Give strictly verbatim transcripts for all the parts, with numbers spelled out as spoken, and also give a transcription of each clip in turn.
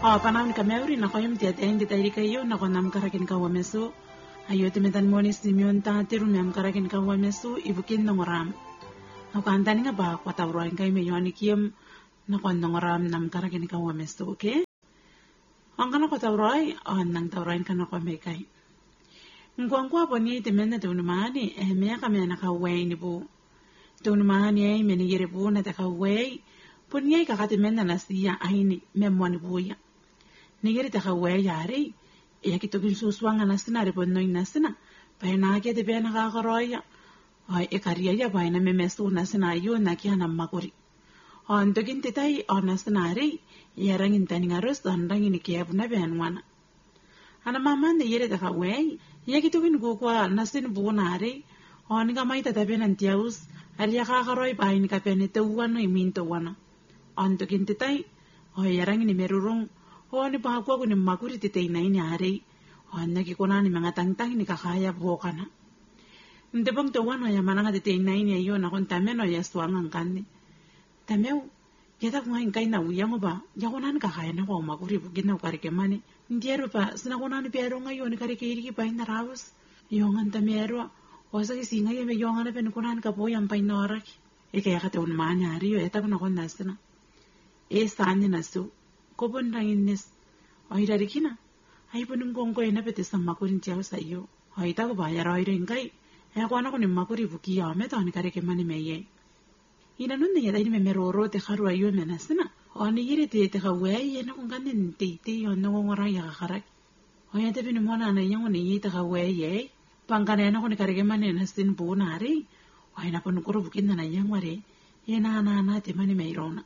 O panahon kameuri na koyum tia teng kita iri kayo na konam karakin kawamesu. Ayo temetan moni Simeon ta tiru mem karakin kawamesu ibukin nongoram. Ako antani nga ba kwa tawroin kayo mayoni kiem na kon nongoram nam karakin kawamesu, okay? Ang kana ko tawroy, on nang tawroin ka na ko may kay. Ngkuang kwa po niya itimen na tunumani, eh maya kami na nakaway ni po. Tunumani ay menigiri po na takaway, po niya kakatimen na nasiya ay ni memwani po ya. Nigiri takaway yari, iya kitugin suswang na sinari po noy na sina, payo nakakita pa nakakaroy ya. Ay ikariya ya payo na memesu na sinayo na kiya na makuri. O antugin titay o na sinari, yarangin tani nga ros, andangin ikiyap na benwana. Ana mama na yere takaway, iya kitugin kukwa na sinubunari, o nga may tatabi ng tiyaus, ariya kakaroy payo ni kapya tuwan no iminto wana. O antugin titay, o yarangin ni merurong, o ni pakwa ko ni makuri titay na inyari, o nagikuna ni mga tangtang ni kakaya buka na. Hindi bang tuwan o yaman nga titay na inyayo na kung tamen o yaswang ang kani. Tamew, yata kung ngayon kayo na uyang o ba, yakunan kakaya na ko makuri bugin na ukarikemani. Hindi ero pa, sinakunan ni pero ngayon ni karikiriki pa yung narawos. Yongan tamero, o sa kisi ngayon may yongan na pinukunan ka po yung pa yung norak. E kaya kataon maanyari yo, yata kung nakon nasa na. E saan ni nasu. Kopon rangin nis, o hirariki na. Ay punong kong ko na pati sa makurin tiyaw sa iyo. O ita ko ba, yara o rin kay. E ako na ko ni makuri buki yaw, meto ni karikemani meye. Inanun na yata ni meroro te karu ayo menasina. O ni yiri te te kawai yana kung kanin te te yon nung orang ya kakarak. O yata pinumona na yung ni yita kawai ye. Pangkana yana ko ni karikemani nasin po nari. O yana punong kuro bukin na na yung wari. Yana na na te mani mayrona.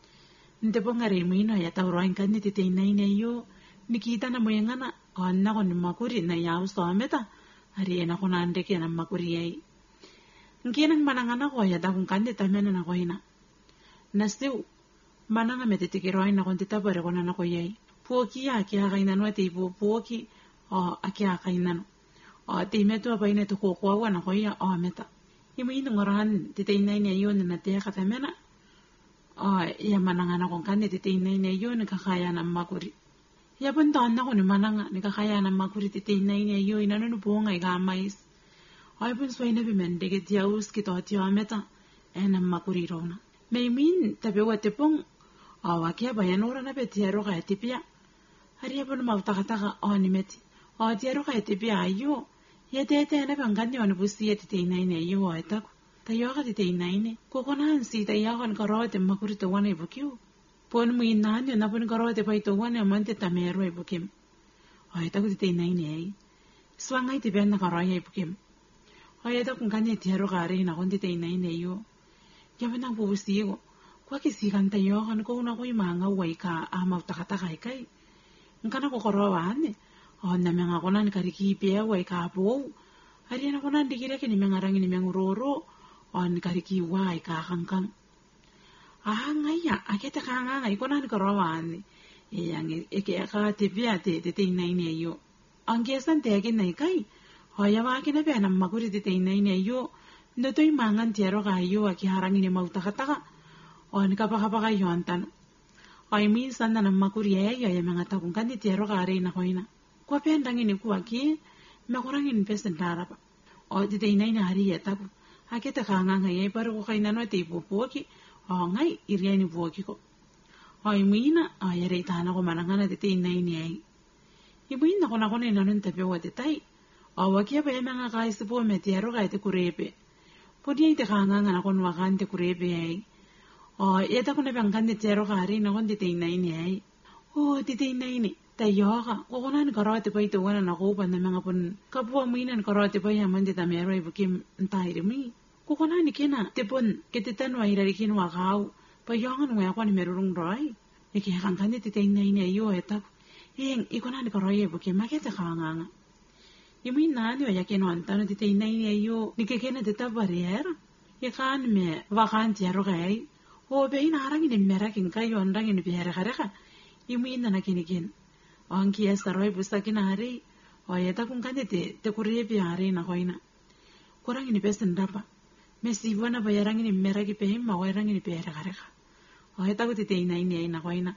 Nte po nga remo ino yata uroin ka ni titay na inayo. Nikita na mo yung ana. O na ko ni makuri na yaw so ameta. Ari yana ko na andek yan ang makuri ay. Nkiyanang manangan ako yata kung kandi tamen na ako hina. Nasiw, mananga metitikiroin na kung titabare ko na ako yay. Puoki ya aki akainan wa tipu puoki o aki akainan. O timeto apa ina tukukwawa na ko ya o meta. Imo ino ngorahan titay na ina yun na tiya katamena. O iya manangan akong kandi titay na ina yun nakakaya ng makuri. Iya puntaan na ko ni mananga nakakaya ng makuri titay na ina yun inanunupo nga ikamais. Ay pun sway na bimendege tiyaus kito tiyaw meta enam makuri rona. May min tabi wate pong awakya bayanora na be tiyaro kaya tipya. Hariya pun mautakataka o ni meti. O tiyaro kaya tipya ayo. Yete yete na banggan yon busi yete tinay na iyo o etako. Tayo ka tinay na. Kukunahan si tayo kan karote makuri tuwan ay bukyo. Pun mo inahan yun na pun karote pa ituwan ay mante tamero ay bukim. O etako tinay na ay. Swangay tipya na karoy ay bukim. Oya ta kung kanya tiyaro kari na kung titay na inayo. Yaman ang pupusti ko. Kwa kisikan tayo kan ko na ko yung mga way ka amaw takatakay kay. Ang kana ko karawan eh. O na mga ko na nakarikipi way ka po. Hari na ko na dikira kini mga rangin ni mga uroro. O nakarikiwa ay kakangkang. Ah ngaya, akita ka nga ngay ko na nakarawan eh. Iyang ikaya ka tipya titay na inayo. Ang kiyasan tiyagin na ikay. Hoya waki na biya ng makuri titay na inayo. Nato'y mangan tiyaro kayo aki harangin ni mautakataka. O nikapakapaka yon tano. Ay minsan na ng makuri ay ay mga takong kandi tiyaro kari na koy na. Kwa pendangin ni kuwaki, makurangin pesan darapa. O titay na inahari yatako. Akita ka nga ngay ay paro ko kay nano ati ipupuwaki. O ngay iriya ni buwaki ko. Ay mina ay aray tana ko manangan na titay na inayay. Ibuin na ko na ko na inanon tabi wa titay. O wakia pa yung mga kaisa po metiyaro kaya te kurepe. Pwede yung tekanga nga na kung wakan te kurepe ay. O yata ko na bang kan tiyaro kari na kung titay na ini ay. O titay na ini. Tayo ka. O kunan karote pa ito wana nakupan na mga pun. Kapwa mo inan karote pa yaman tita mero ay bukim antay rimi. Kukunan ni kina. Tipon kititan wa hirarikin wakaw. Payongan mo ako ni merurong roy. Ikihakang kan titay na ini ay yo etak. Iyeng ikunan karoy ay bukim makita ka nga nga. Yung nani o yakin wanta no titay na inayo nikikina tita barrier. Yakan me vakanti yaro kay. O be inarangin ni merakin kayo andangin ni bihara kareka. Yung na nakinikin. O ang kiyas karoy busta kinari. O yata kung kanite te kuriye bihari na koy na. Kurangin ni pesan dapa. Mesibo na bayarangin ni meraki pehim mawayarangin ni bihara kareka. O yata ko titay na inay na koy na.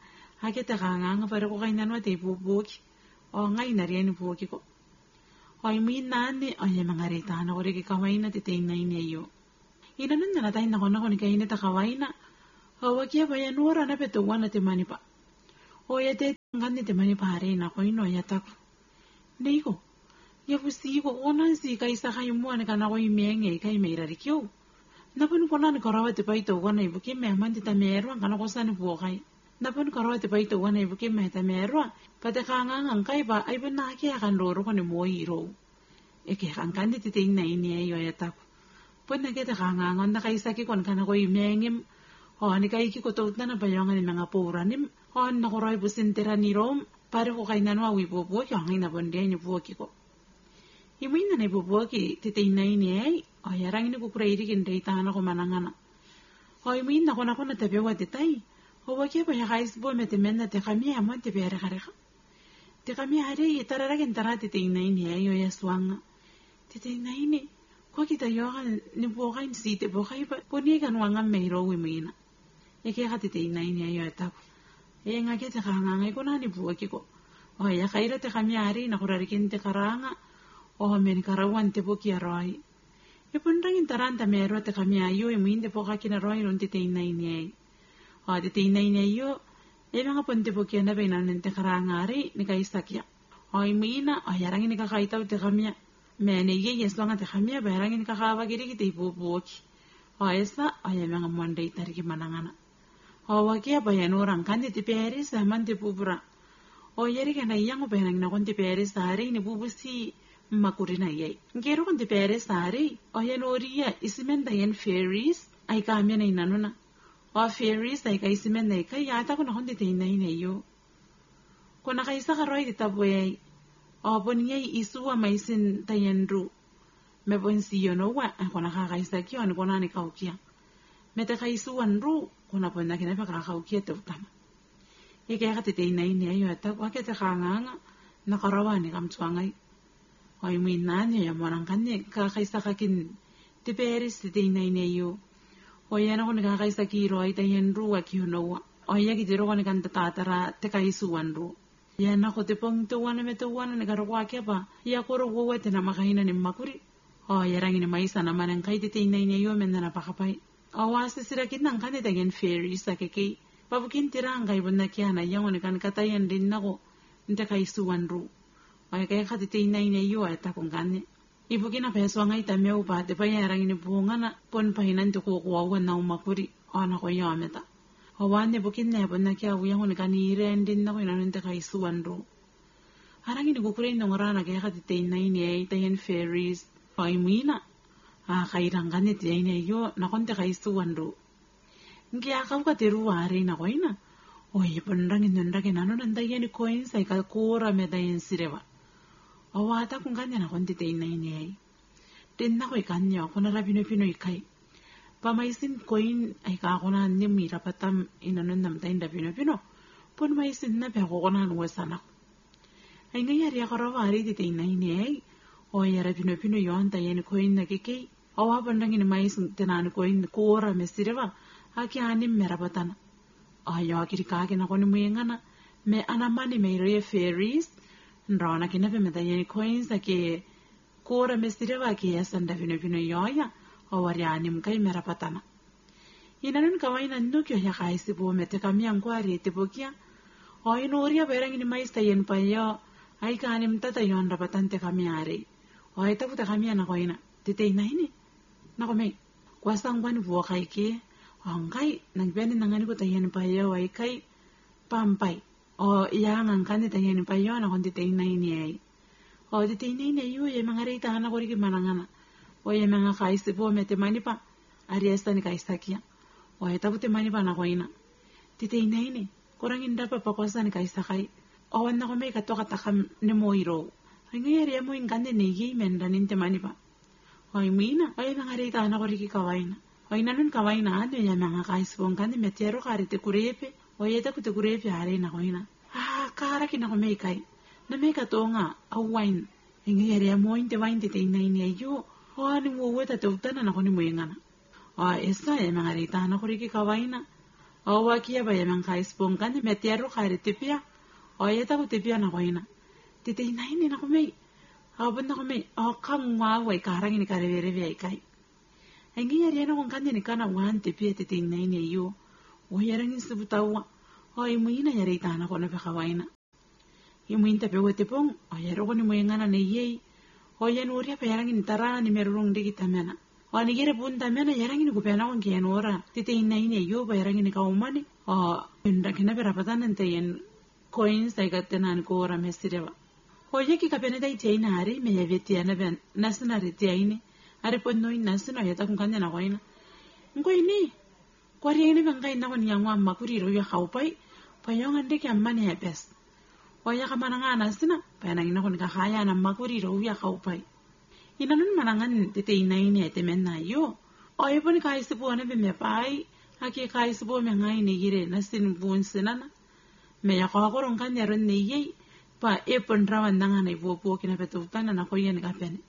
Hakete kanganga pare ko kainan wa te bubuki. O ngai na rieni buki ko. Hoi mi nani o ye mga rita na ko riki kawaina te te ina ina iyo. Ina nanda na tayo na ko na ko ni kaina ta kawaina. Hawa kia ba yan ura na peto wana te manipa. O ya te ngani te manipa hare na ko ino ya taku. Neiko. Ya pusi ko onan si kai sa kai mua ni kana ko imenge kai meira rikyo. Napun ko na ni korawa te paito wana ibuki me amandi ta merwa kana ko sa ni buokai. Napun korawa te paito wana ibuki me ta merwa. Pate kanga ngai ba ai bena ke akan loro ko ni moi ro. E ke kan kan te te ina ini ayo ya taku. Pun na ke te kanga ngonda kai sa ki kon kana ko imenge. O ni kai ki ko to na ba yonga ni mga pura ni. O na ko roi busin tera ni rom. Pare ko kai nanwa wi bobo ki ngai na bonde ni buoki ko. Imuina na ibubuaki te te ina ini ai. O yarang ini kukura iri kin reitana ko manangana. O imuina ko na ko na te pewa te tai. O wakia pa yakais bo me te menda te kamia amon te pere kareka. Te kamia hare i tararakin tara te te ina ini ai o yaswanga. Te te ina ini. Kwa kita yoga ni buokain si te buokai pa. Puni kan wanga meiro imuina. E kia ka te te ina ini ai o etapu. E nga kia te kangangai ko na ni buoki ko. O yakaira te kamia hare na kurarikin te karanga. O meni karawan te poki aroi. E punrangin taranta mero te kamia iyo e muinde poka kina roi ron te te ina ini ai. O te te ina ini iyo, e mga pun te poki anda peinan te karangari ni kaisakia. O imuina, o yarangin ni kakaitaw te kamia. Mene iye yeswanga te kamia, ba yarangin ni kakawagiri ki te ipupuoki. O esa, o ya mga mwanda itariki manangana. O wakia ba yanurang kandi te peris, aman te pupura. O yari ka na iyang o bayanang na kon te peris, hari ni bubusi makurina yay. Ngero kon te pere sari, o yan oriya isimenda yan fairies, ay kamya na inanuna. O fairies ay ka isimenda ay kay yata ko na kon te tinay na iyo. Kung nakaisa ka roy titapo yay, o po niya isuwa may sin tayan ru. Me po siyo no wa, ako nakakaisa kiyo, ano ko na ni kaukia. Me te kaisuwan ru, kung na po na kinapakakaukia te utama. E kaya ka te tinay niya iyo, at ako te kanganga, nakarawa ni kamtuangay. O imuina niya yung marang kanya, kakaisa kakin te peris te te inay niya iyo. O yan ako nakakaisa kiro ay tayan ru wa kiyo no wa. O iya kitiro ko nikanta tatara te kaisuwan ru. Yan ako te pong tuwan na metuwan na nagaruwa kya pa. Iya ko ruwa te na makahina ni makuri. O yarang ini maisa naman ang kay te te inay niya iyo menda napakapay. O wasa sirakin ng kanya tayan fairies sa kiki. Pabukin tirang kay bunda kya na yan ko nikan katayan din ako te kaisuwan ru. Ay kaya ka titinay na iyo ay takong kanya. Ibu kina peso ngay tamyaw pa, di pa yarang inibuungan na pon pahinan ti kukuwawan na umakuri. O na ko iyo ameta. Hawan ni bukin na ipon na kaya uyang ko ni kaniren din na ko inanunta kaisuwan ro. Harang inikukurin nung rana kaya ka titinay ni ay tayan fairies. O imuina. Ah, kairang kanit yay na iyo na konti kaisuwan ro. Ngiya ka ka tiruwari na ko ina. O ipon rangin nun rangin ano nandayan ni coins ay kalkura me tayan sirewa. O wata kung kanya na konti tayo na iniyay. Din na ko'y kanya, ako na rabino-pinoy kay. Pamaisin ko'y ay kakunahan niya mira patam inanon nam tayo rabino-pino. Pun maisin na pa ako kunahan wasan ako. Ay ngayari ako rawari di tayo na iniyay. O ay rabino-pino yon tayo ni ko'y nagikay. O wapan lang inimaisin tinano ko'y kura mesireva. Aki anim merapatan. O ayaw akirikakin ako ni muyenga na. Me anaman ni mayroya fairies. Nraw na kinapi metayen coins ake kura mestireva ke yasanda vino vino yoya o warianim kay merapatana. Inanon kawai na nukyo ya kaisi po mete kami ang kwari tibokia. O inuria berang ini mais tayen pa yo ay kanim tata yon rapatante kami ari. O ay taputa kami ana ko ina. Titay na ini. Nako may kwasang ban buwa kay ki. O angkay nagbianin nangani ko tayen pa yo ay kay pampay. O iyang ang kanita yan pa yun akong titay na ini ay. O titay na ini ay yung mga ritahan ako rin manangana. O yung mga kaisi po may timani pa. Ariesta ni kaisakia. O ay tapo timani pa na ko ina. Titay na ini. Kurang inda pa pakosa ni kaisakay. O wan na ko may katokatakam ni Moiro. Ay ngayari mo yung kanda ni Gimen ranin timani pa. O yung mina. O yung mga ritahan ako rin kaway na. O yung nanon kaway na ano yung mga kaisi po ang kanda metero karite kurepe. O yata ko te kurepe hari na ko ina. Ah, kara kina ko may kay. Na may kato nga, awain. Hingi yari mo yung tiwain titay na ini ayo. O aning wuwet at utanan ako ni mo yung ana. O esa, eh, mga ritahan ako rin kaway na. o wakia ba yaman kai spon kan me tiaru khari tipia o yata ku tipia na koina tite inaini na komei o bunda komei o kamwa wai karang ni kare vere vei kai engi yari na kon kan ni kana wan tipia tite inaini yo o yarang isubutawa o imuina yari tana kona pe kawaina imuinta pe wote pong o yaro ko ni moyengana ne yei o yan uria pe yarang ni tara ni merung de kitamena o ni gere bunda mena yarang ni kupena kon kian ora tite inaini yo ba yarang ni kaumani o inda kina pe rapatan ente yen coins dai gatena ni ko ora mesireva o yeki kapene dai tiina hari me yaveti ana ben nasna ri tiini are ponno in nasna yata kun kanya na koina ngoini kwari ni benga ina kon yangwa makuri ro ya khaupai payonga ndeke amane ya bes waya kamana ngana sina payana ina kon ka haya na makuri ro ya khaupai ina nun manangan tete ina ini etemenna yo o yeponi kai sipo ne be me pai ake kai sipo me ngai ni gire nasin bun sinana me ya ko ron kan ya ron ne ye pa epon rawan nanga ne bo bo kina betu tana na ko yen ka pene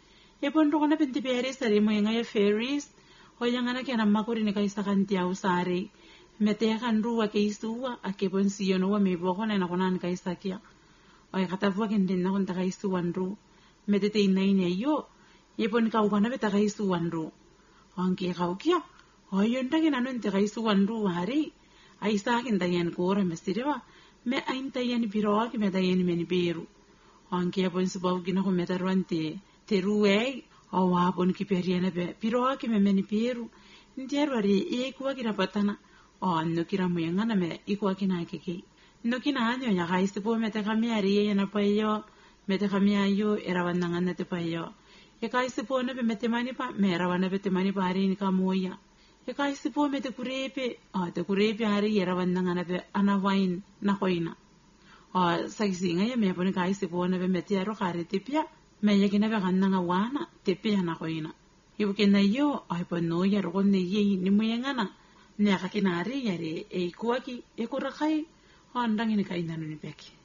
epon ro na penti pere sare mo ngai fairies o yang ana kana makuri ne kai sakan tia usare me te kan ruwa ke isua ake bon si yo no me bo kona na kona kai sakia o ya kata vo ken den na kon ta kai suwan ru me te te nei ne yo epon ka u kana beta kai suwan ru anke ka u kia o yon ta kina non te kai suwan ru hari ai sa ken ta yen ko ora me sirewa me ain ta yen biro ki me ta yen me ni beru anke bon su ba gina ko me ta rante te ruwe o wa bon ki periana be biro ki me me ni beru ndiero ri e ku ki rapatana o no ki ramu yanga me iku ki na keke no ki na anyo ya kai se po me ta kamia ri ye na pa yo me ta kamia yo era wananga na te pa yo e kai se po na be me te mani pa me era wana be te mani pa ri ni ka moya e kai se po me te kurepe o te kurepe hari era wananga na be ana wain na koina o sai singa ye me poni kai se po na be me te aro kare te pia me ye kina be gananga wana te pia na koina ibu kena yo ai po no ya ro ne ye ni mo yengana ne ka kinari yare e kuaki e ko rakai o andang ni kai nanu ni peki